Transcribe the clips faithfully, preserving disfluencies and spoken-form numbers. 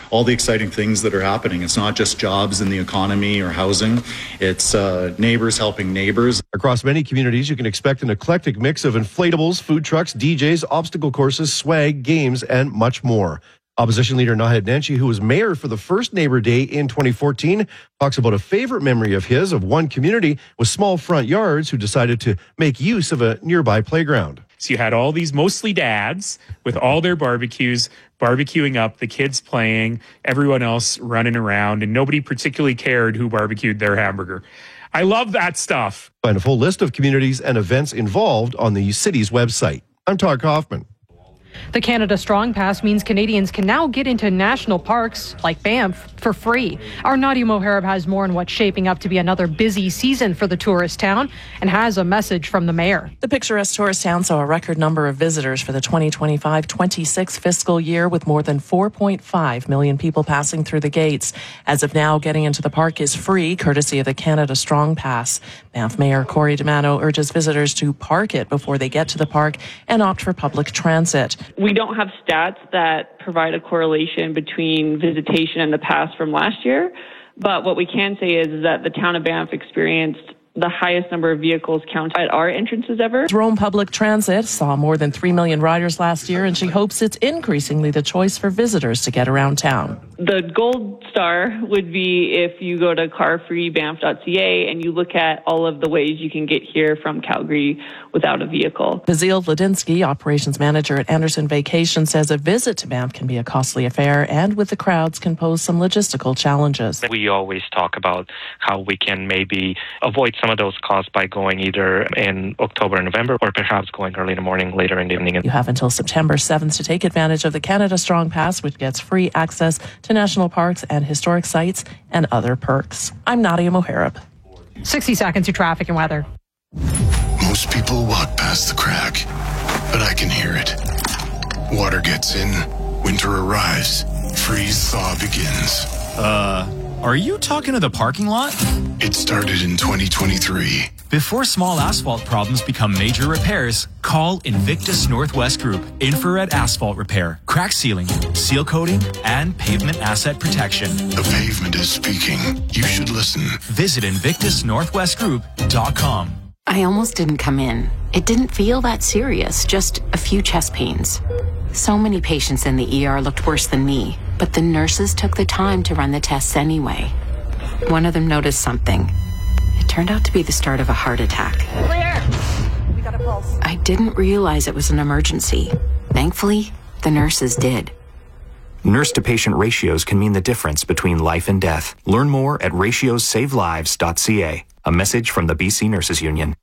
all the exciting things that are happening. It's not just jobs in the economy or housing. It's uh, neighbors helping neighbors. Across many communities, you can expect an eclectic mix of inflatables, food trucks, D Js, obstacle courses, swag, games, and much more. Opposition leader Naheed Nenshi, who was mayor for the first Neighbor Day in twenty fourteen, talks about a favorite memory of his of one community with small front yards who decided to make use of a nearby playground. So you had all these mostly dads with all their barbecues, barbecuing up, the kids playing, everyone else running around, and nobody particularly cared who barbecued their hamburger. I love that stuff. Find a full list of communities and events involved on the city's website. I'm Todd Kaufman. The Canada Strong Pass means Canadians can now get into national parks like Banff for free. Our Nadia Moharib has more on what's shaping up to be another busy season for the tourist town and has a message from the mayor. The picturesque tourist town saw a record number of visitors for the twenty twenty-five twenty-six fiscal year, with more than four point five million people passing through the gates. As of now, getting into the park is free, courtesy of the Canada Strong Pass. Banff Mayor Corey DeMano urges visitors to park it before they get to the park and opt for public transit. We don't have stats that provide a correlation between visitation and the pass from last year, but what we can say is, is that the town of Banff experienced the highest number of vehicles counted at our entrances ever. Rome Public Transit saw more than three million riders last year, and she hopes it's increasingly the choice for visitors to get around town. The gold star would be if you go to car free banff dot c a and you look at all of the ways you can get here from Calgary without a vehicle. Bazil Ladinsky, operations manager at Anderson Vacation, says a visit to Banff can be a costly affair, and with the crowds can pose some logistical challenges. We always talk about how we can maybe avoid some of those costs by going either in October and November, or perhaps going early in the morning, later in the evening. You have until September seventh to take advantage of the Canada Strong Pass, which gets free access to national parks and historic sites and other perks. I'm Nadia Moharib. sixty seconds of traffic and weather. Most people walk past the crack, but I can hear it. Water gets in, winter arrives, freeze-thaw begins. Uh, are you talking to the parking lot? It started in twenty twenty-three. Before small asphalt problems become major repairs, call Invictus Northwest Group. Infrared asphalt repair, crack sealing, seal coating, and pavement asset protection. The pavement is speaking. You should listen. Visit invictus northwest group dot com. I almost didn't come in. It didn't feel that serious, just a few chest pains. So many patients in the E R looked worse than me, but the nurses took the time to run the tests anyway. One of them noticed something. It turned out to be the start of a heart attack. Clear! We got a pulse. I didn't realize it was an emergency. Thankfully, the nurses did. Nurse-to-patient ratios can mean the difference between life and death. Learn more at ratios save lives dot c a. A message from the B C Nurses Union.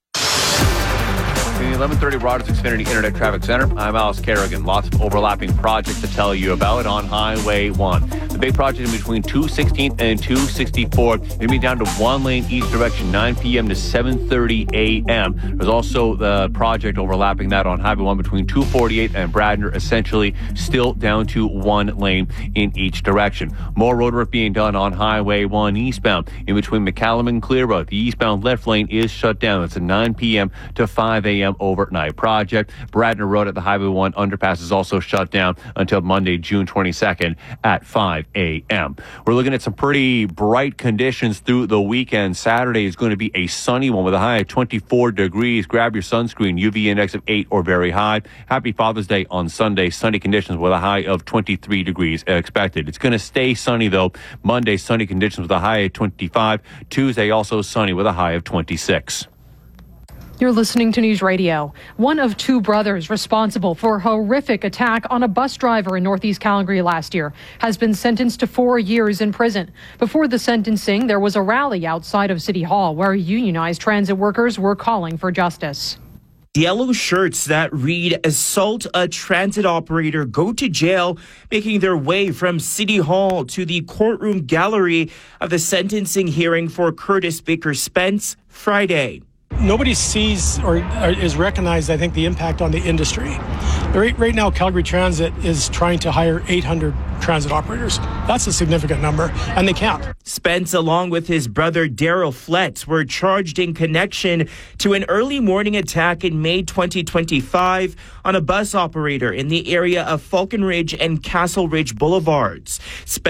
In the eleven thirty Rogers Xfinity Internet Traffic Center, I'm Alice Kerrigan. Lots of overlapping projects to tell you about on Highway one. The big project in between two sixteenth and two sixty-four, going to be down to one lane each direction, nine p.m. to seven thirty a.m. There's also the project overlapping that on Highway one between two forty-eight and Bradner, essentially still down to one lane in each direction. More road work being done on Highway one eastbound in between McCallum and Clearwood. The eastbound left lane is shut down. It's a nine p.m. to five a.m. overnight project. Bradner Road at the Highway one underpass is also shut down until Monday, June twenty-second at five a.m. We're looking at some pretty bright conditions through the weekend. Saturday is going to be a sunny one with a high of twenty-four degrees. Grab your sunscreen, U V index of eight or very high. Happy Father's Day on Sunday. Sunny conditions with a high of twenty-three degrees expected. It's going to stay sunny though. Monday, sunny conditions with a high of twenty-five. Tuesday, also sunny with a high of twenty-six. You're listening to News Radio. One of two brothers responsible for a horrific attack on a bus driver in Northeast Calgary last year has been sentenced to four years in prison. Before the sentencing, there was a rally outside of City Hall where unionized transit workers were calling for justice. Yellow shirts that read "Assault a Transit Operator, Go to Jail," making their way from City Hall to the courtroom gallery of the sentencing hearing for Curtis Baker Spence Friday. Nobody sees or is recognized, I think, the impact on the industry. Right, right now, Calgary Transit is trying to hire eight hundred transit operators. That's a significant number, and they can't. Spence, along with his brother Daryl Flett, were charged in connection to an early morning attack in May twenty twenty-five on a bus operator in the area of Falcon Ridge and Castle Ridge Boulevards. Spence